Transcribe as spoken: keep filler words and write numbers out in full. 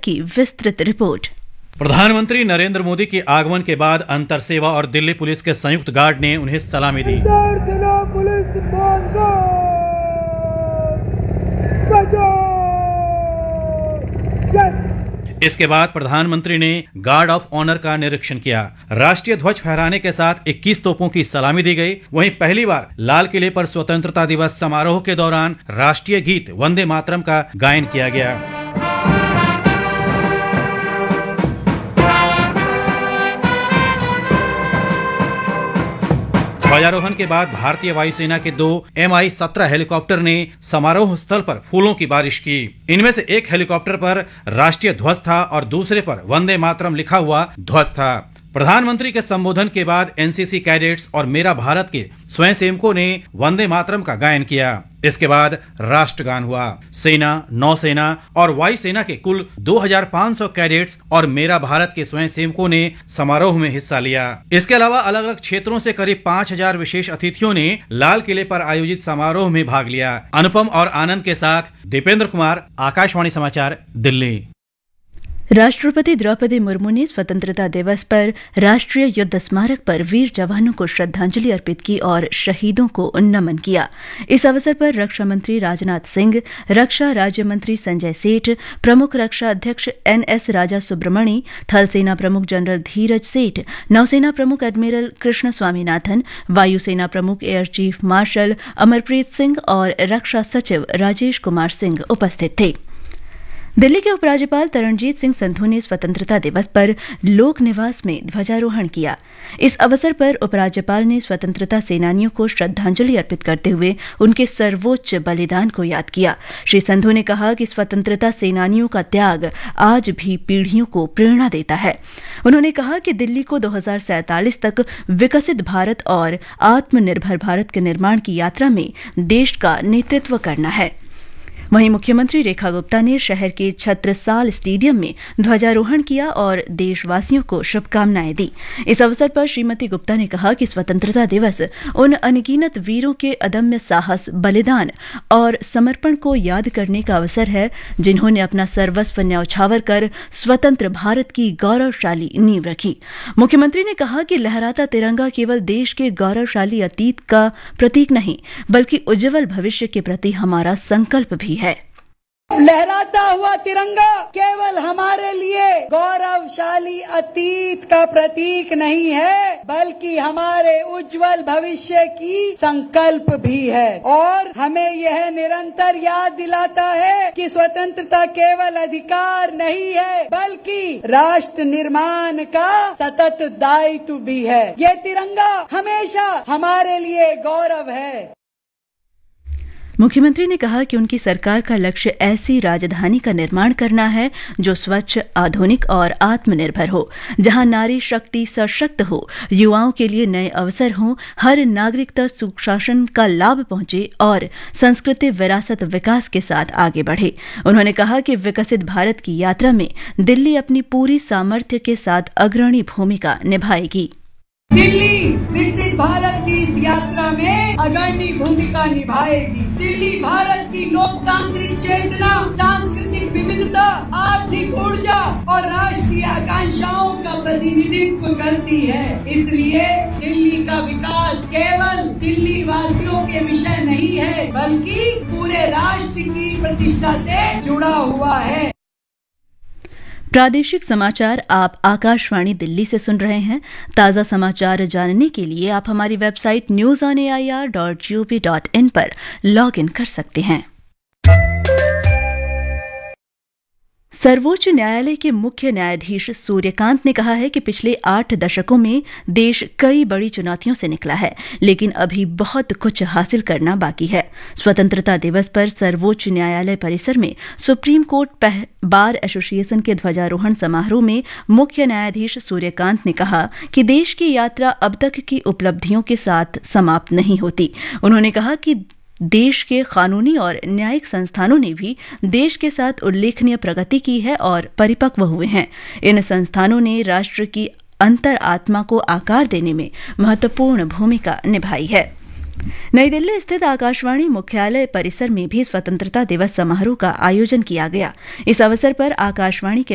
की विस्तृत रिपोर्ट। प्रधानमंत्री नरेंद्र मोदी के आगमन के बाद अंतर सेवा और दिल्ली पुलिस के संयुक्त गार्ड ने उन्हें सलामी दी। इसके बाद प्रधानमंत्री ने गार्ड ऑफ ऑनर का निरीक्षण किया। राष्ट्रीय ध्वज फहराने के साथ इक्कीस तोपों की सलामी दी गई। वहीं पहली बार लाल किले पर स्वतंत्रता दिवस समारोह के दौरान राष्ट्रीय गीत वंदे मातरम का गायन किया गया। ध्वजारोहण के बाद भारतीय वायुसेना के दो एम आई सत्रह हेलीकॉप्टर ने समारोह स्थल पर फूलों की बारिश की। इनमें से एक हेलीकॉप्टर पर राष्ट्रीय ध्वज था और दूसरे पर वंदे मातरम लिखा हुआ ध्वज था। प्रधानमंत्री के संबोधन के बाद एन सी सी कैडेट्स और मेरा भारत के स्वयंसेवकों ने वंदे मातरम का गायन किया। इसके बाद राष्ट्रगान हुआ। सेना, नौसेना और वायुसेना के कुल दो हज़ार पाँच सौ कैडेट्स और मेरा भारत के स्वयंसेवकों ने समारोह में हिस्सा लिया। इसके अलावा अलग अलग क्षेत्रों से करीब पाँच हज़ार विशेष अतिथियों ने लाल किले पर आयोजित समारोह में भाग लिया। अनुपम और आनंद के साथ दीपेंद्र कुमार, आकाशवाणी समाचार, दिल्ली। राष्ट्रपति द्रौपदी मुर्मू ने स्वतंत्रता दिवस पर राष्ट्रीय युद्ध स्मारक पर वीर जवानों को श्रद्धांजलि अर्पित की और शहीदों को नमन किया। इस अवसर पर रक्षा मंत्री राजनाथ सिंह, रक्षा राज्य मंत्री संजय सेठ, प्रमुख रक्षा अध्यक्ष एन एस राजा सुब्रमणी, थल सेना प्रमुख जनरल धीरज सेठ, नौसेना प्रमुख एडमिरल कृष्ण स्वामीनाथन, वायुसेना प्रमुख air chief marshal Amarpreet Singh और रक्षा सचिव राजेश कुमार सिंह उपस्थित थे। दिल्ली के उपराज्यपाल तरणजीत सिंह संधू ने स्वतंत्रता दिवस पर लोक निवास में ध्वजारोहण किया। इस अवसर पर उपराज्यपाल ने स्वतंत्रता सेनानियों को श्रद्धांजलि अर्पित करते हुए उनके सर्वोच्च बलिदान को याद किया। श्री संधू ने कहा कि स्वतंत्रता सेनानियों का त्याग आज भी पीढ़ियों को प्रेरणा देता है। उन्होंने कहा कि दिल्ली को दो हज़ार सैंतालीस तक विकसित भारत और आत्मनिर्भर भारत के निर्माण की यात्रा में देश का नेतृत्व करना है। वहीं मुख्यमंत्री रेखा गुप्ता ने शहर के छत्रसाल स्टेडियम में ध्वजारोहण किया और देशवासियों को शुभकामनाएं दी। इस अवसर पर श्रीमती गुप्ता ने कहा कि स्वतंत्रता दिवस उन अनगिनत वीरों के अदम्य साहस, बलिदान और समर्पण को याद करने का अवसर है, जिन्होंने अपना सर्वस्व न्यौछावर कर स्वतंत्र भारत की गौरवशाली नींव रखी। मुख्यमंत्री ने कहा कि लहराता तिरंगा केवल देश के गौरवशाली अतीत का प्रतीक नहीं, बल्कि उज्जवल भविष्य के प्रति हमारा संकल्प भी है। लहराता हुआ तिरंगा केवल हमारे लिए गौरवशाली अतीत का प्रतीक नहीं है, बल्कि हमारे उज्जवल भविष्य की संकल्प भी है और हमें यह निरंतर याद दिलाता है कि स्वतंत्रता केवल अधिकार नहीं है, बल्कि राष्ट्र निर्माण का सतत दायित्व भी है। ये तिरंगा हमेशा हमारे लिए गौरव है। मुख्यमंत्री ने कहा कि उनकी सरकार का लक्ष्य ऐसी राजधानी का निर्माण करना है जो स्वच्छ, आधुनिक और आत्मनिर्भर हो, जहां नारी शक्ति सशक्त हो, युवाओं के लिए नए अवसर हों, हर नागरिक तक सुशासन का लाभ पहुंचे और संस्कृति विरासत विकास के साथ आगे बढ़े। उन्होंने कहा कि विकसित भारत की यात्रा में दिल्ली अपनी पूरी सामर्थ्य के साथ अग्रणी भूमिका निभाएगी। दिल्ली विकसित भारत की इस यात्रा में अग्रणी भूमिका निभाएगी। दिल्ली भारत की लोकतांत्रिक चेतना, सांस्कृतिक विविधता, आर्थिक ऊर्जा और राष्ट्रीय आकांक्षाओं का प्रतिनिधित्व करती है। इसलिए दिल्ली का विकास केवल दिल्ली वासियों के विषय नहीं है, बल्कि पूरे राष्ट्र की प्रतिष्ठा से जुड़ा हुआ है। प्रादेशिक समाचार आप आकाशवाणी दिल्ली से सुन रहे हैं। ताज़ा समाचार जानने के लिए आप हमारी website news on A I R dot G O V dot in पर लॉग इन कर सकते हैं। सर्वोच्च न्यायालय के मुख्य न्यायाधीश सूर्यकांत ने कहा है कि पिछले आठ दशकों में देश कई बड़ी चुनौतियों से निकला है, लेकिन अभी बहुत कुछ हासिल करना बाकी है। स्वतंत्रता दिवस पर सर्वोच्च न्यायालय परिसर में सुप्रीम कोर्ट बार एसोसिएशन के ध्वजारोहण समारोह में मुख्य न्यायाधीश सूर्यकांत ने कहा कि देश की यात्रा अब तक की उपलब्धियों के साथ समाप्त नहीं होती। उन्होंने कहा कि देश के कानूनी और न्यायिक संस्थानों ने भी देश के साथ उल्लेखनीय प्रगति की है और परिपक्व हुए हैं। इन संस्थानों ने राष्ट्र की अंतर आत्मा को आकार देने में महत्वपूर्ण भूमिका निभाई है। नई दिल्ली स्थित आकाशवाणी मुख्यालय परिसर में भी स्वतंत्रता दिवस समारोह का आयोजन किया गया। इस अवसर पर आकाशवाणी के